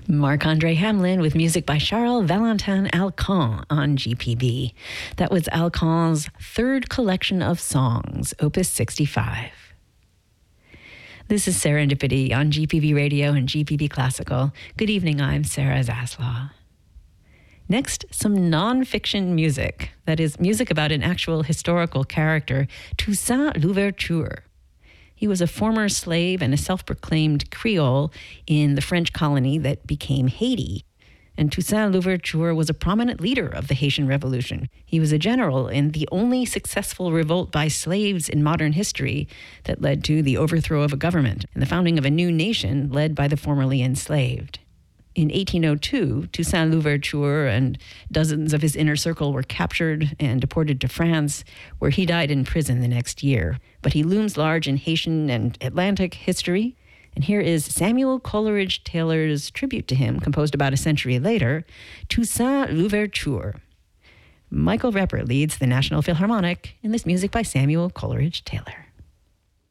Marc-André Hamelin with music by Charles Valentin Alcan on GPB. That was Alcan's third collection of songs, Opus 65. This is Serendipity on GPB Radio and GPB Classical. Good evening, I'm Sarah Zaslaw. Next, some nonfiction music. That is, music about an actual historical character, Toussaint Louverture. He was a former slave and a self-proclaimed Creole in the French colony that became Haiti. And Toussaint Louverture was a prominent leader of the Haitian Revolution. He was a general in the only successful revolt by slaves in modern history that led to the overthrow of a government and the founding of a new nation led by the formerly enslaved. In 1802, Toussaint Louverture and dozens of his inner circle were captured and deported to France, where he died in prison the next year. But he looms large in Haitian and Atlantic history. And here is Samuel Coleridge Taylor's tribute to him, composed about a century later, Toussaint Louverture. Michael Repper leads the National Philharmonic in this music by Samuel Coleridge Taylor.